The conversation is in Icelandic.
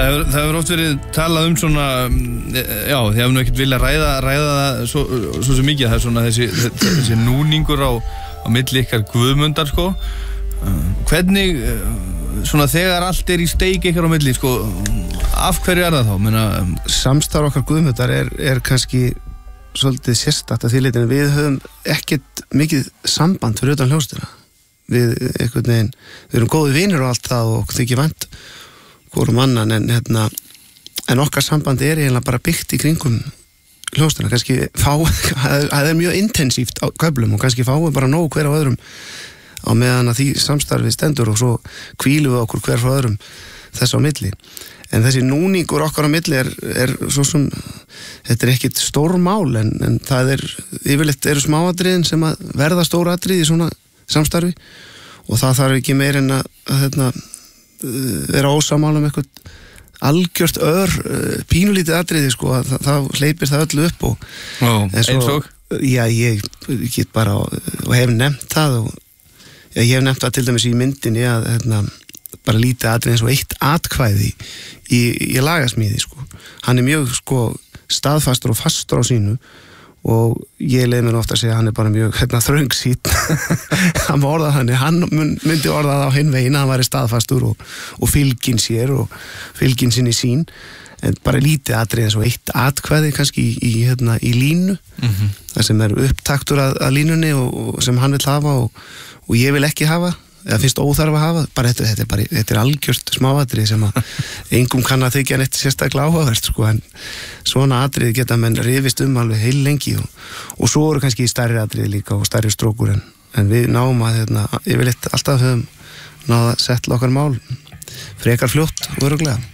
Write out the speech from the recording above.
Það hefur oft verið talað svona, já, þið hefur nú ekkert viljað ræða það svo sem mikið, það er svona þessi núningur á milli ykkar Guðmundar, sko. Hvernig, svona þegar allt í steik ykkar á milli, sko, af hverju það þá? Meina, samstarf okkar Guðmundar er kannski svolítið sérstakt að því leitinu. Við höfum ekkert mikið samband fyrir utan hljómsveitina. Við einhvern veginn, við erum góði vinir og allt það og þykir vænt hvorum annan, en okkar sambandi eiginlega bara byggt í kringum hljómsveitina. Kannski það mjög intensíft á köflum og kannski fáum bara nóg hver á öðrum á meðan að því samstarfi stendur og svo hvílum við okkur hver frá öðrum þess á milli. En þessi núningur okkar á milli er svo sem, þetta ekkit stór mál, en það yfirleitt eru smáatriðin sem að verða stór atrið í svona samstarfi og það þarf ekki meir en að vera ósamála eitthvað algjört pínulítið atriði, sko, það hleypir það öllu upp og eins og? Já, ég get bara og hef nefnt það og ég hef nefnt það til dæmis í myndinni að bara lítið atriði eins og eitt atkvæði í lagasmíði, sko. Hann mjög, sko, staðfastur og fastur á sínu og ég leið mér ofta að segja að hann bara mjög þröngsýnn. hann myndi orða það á hinn veginn að hann væri staðfastur og fylginn sér og fylginn sinni sín, en bara lítið atriði eins og eitt atkvæði kannski í línu, það sem upptaktur að línunni og sem hann vill hafa og ég vil ekki hafa eða finnst óþarf að hafa, bara þetta algjört smáatriði sem að engum kann að þykja neitt sérstaklega áhugavert, sko, en svona atriði geta menn rifist alveg heil lengi og svo eru kannski stærri atriði líka og stærri strókur, en við náum að yfirleitt alltaf höfum náða að setla okkar mál frekar fljótt og örugglega.